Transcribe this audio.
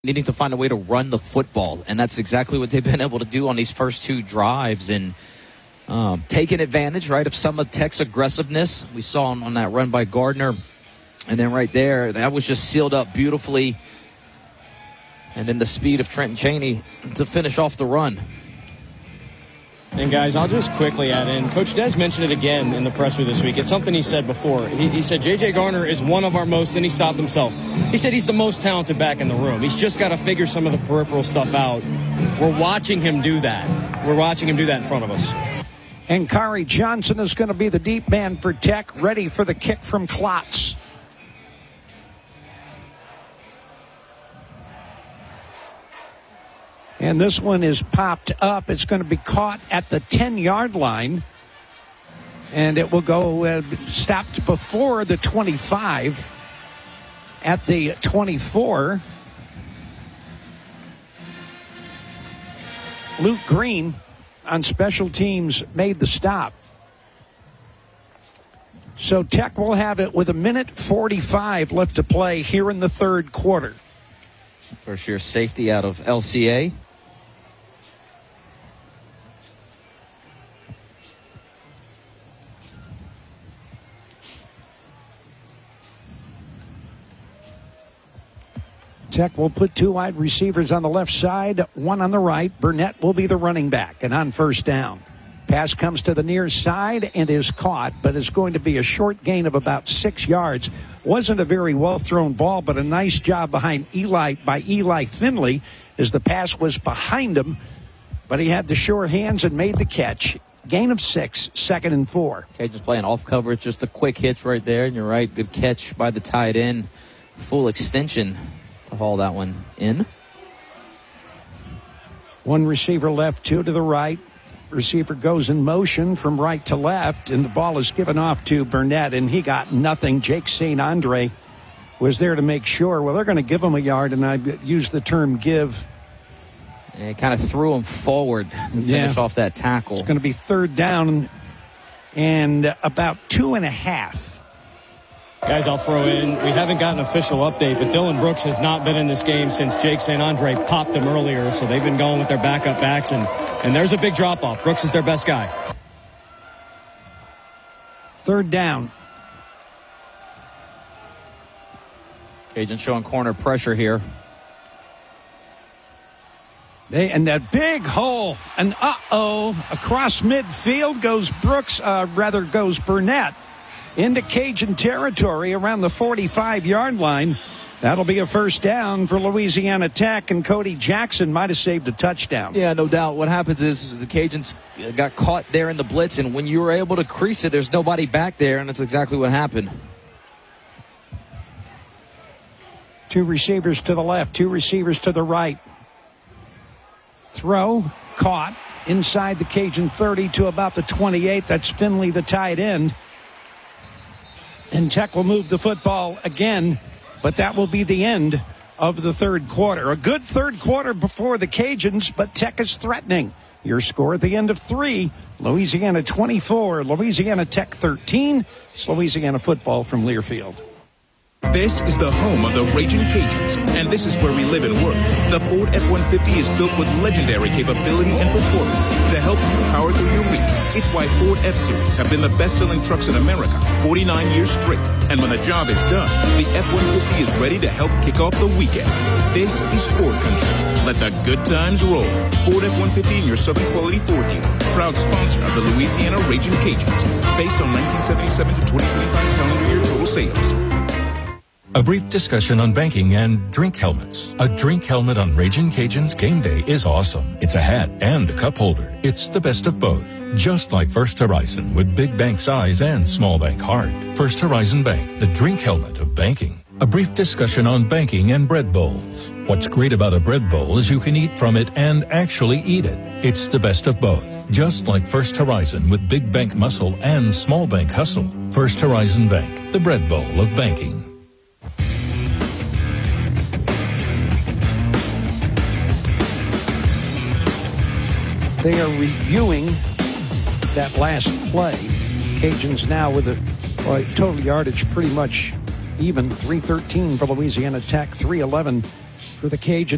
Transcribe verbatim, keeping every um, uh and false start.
needing to find a way to run the football, and that's exactly what they've been able to do on these first two drives, and um, taking advantage, right, of some of Tech's aggressiveness we saw on, on that run by Gardner, and then right there, that was just sealed up beautifully, and then the speed of Trenton Chaney to finish off the run. And, guys, I'll just quickly add in, Coach Des mentioned it again in the presser this week. It's something he said before. He, he said J J. Gardner is one of our most, and he stopped himself. He said he's the most talented back in the room. He's just got to figure some of the peripheral stuff out. We're watching him do that. We're watching him do that in front of us. And Kari Johnson is going to be the deep man for Tech, ready for the kick from Klotz. And this one is popped up. It's going to be caught at the ten-yard line. And it will go uh, stopped before the twenty-five at the twenty-four. Luke Green on special teams made the stop. So Tech will have it with a minute forty-five left to play here in the third quarter. First year safety out of L C A. Tech will put two wide receivers on the left side, one on the right. Burnett will be the running back, and on first down. Pass comes to the near side and is caught, but it's going to be a short gain of about six yards. Wasn't a very well-thrown ball, but a nice job behind Eli by Eli Finley as the pass was behind him, but he had the sure hands and made the catch. Gain of six, second and four. Okay, just playing off coverage, just a quick hitch right there, and you're right, good catch by the tight end. Full extension to haul that one in. One receiver left, two to the right. Receiver goes in motion from right to left, and the ball is given off to Burnett, and he got nothing. Jake Saint Andre was there to make sure. Well, they're going to give him a yard, and I use the term give. And it kind of threw him forward to finish yeah. off that tackle. It's going to be third down and about two and a half. Guys, I'll throw in, we haven't gotten an official update, but Dylan Brooks has not been in this game since Jake Saint Andre popped him earlier, so they've been going with their backup backs, and, and there's a big drop-off. Brooks is their best guy. Third down. Cajuns showing corner pressure here. They and that big hole, and uh-oh, across midfield goes Brooks, uh, rather goes Burnett. Into Cajun territory around the forty-five-yard line. That'll be a first down for Louisiana Tech, and Cody Jackson might have saved a touchdown. Yeah, no doubt. What happens is the Cajuns got caught there in the blitz, and when you were able to crease it, there's nobody back there, and that's exactly what happened. Two receivers to the left, two receivers to the right. Throw, caught, inside the Cajun thirty to about the twenty-eight. That's Finley, the tight end. And Tech will move the football again, but that will be the end of the third quarter. A good third quarter before the Cajuns, but Tech is threatening. Your score at the end of three, Louisiana twenty-four, Louisiana Tech thirteen. It's Louisiana football from Learfield. This is the home of the Raging Cajuns, and this is where we live and work. The Ford F one fifty is built with legendary capability and performance to help you power through your week. It's why Ford F-Series have been the best-selling trucks in America forty-nine years straight. And when the job is done, the F one fifty is ready to help kick off the weekend. This is Ford country. Let the good times roll. Ford F one fifty in your Southern Quality Ford dealer. Proud sponsor of the Louisiana Raging Cajuns. Based on nineteen seventy-seven to twenty twenty-five calendar year total sales. A brief discussion on banking and drink helmets. A drink helmet on Raging Cajuns game day is awesome. It's a hat and a cup holder. It's the best of both. Just like First Horizon with big bank size and small bank heart. First Horizon Bank, the drink helmet of banking. A brief discussion on banking and bread bowls. What's great about a bread bowl is you can eat from it and actually eat it. It's the best of both. Just like First Horizon with big bank muscle and small bank hustle. First Horizon Bank, the bread bowl of banking. They are reviewing that last play. Cajuns now with a well, total yardage pretty much even. three thirteen for Louisiana Tech, three eleven for the Cajuns.